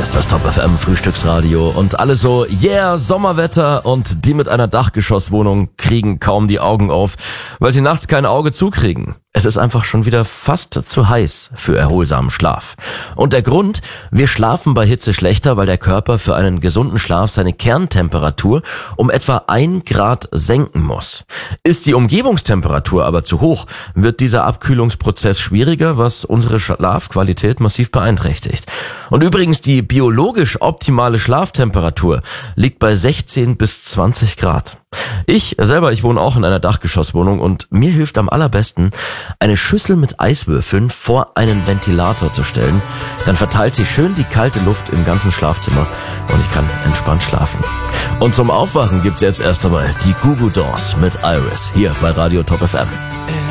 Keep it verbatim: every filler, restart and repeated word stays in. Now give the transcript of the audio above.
Hier ist das Top F M Frühstücksradio und alle so, yeah, Sommerwetter, und die mit einer Dachgeschosswohnung kriegen kaum die Augen auf, weil sie nachts kein Auge zukriegen. Es ist einfach schon wieder fast zu heiß für erholsamen Schlaf. Und der Grund: wir schlafen bei Hitze schlechter, weil der Körper für einen gesunden Schlaf seine Kerntemperatur um etwa ein Grad senken muss. Ist die Umgebungstemperatur aber zu hoch, wird dieser Abkühlungsprozess schwieriger, was unsere Schlafqualität massiv beeinträchtigt. Und übrigens, die biologisch optimale Schlaftemperatur liegt bei sechzehn bis zwanzig Grad. Ich selber, ich wohne auch in einer Dachgeschosswohnung und mir hilft am allerbesten, eine Schüssel mit Eiswürfeln vor einen Ventilator zu stellen. Dann verteilt sich schön die kalte Luft im ganzen Schlafzimmer und ich kann entspannt schlafen. Und zum Aufwachen gibt's jetzt erst einmal die Goo Goo Dolls mit Iris hier bei Radio Top F M.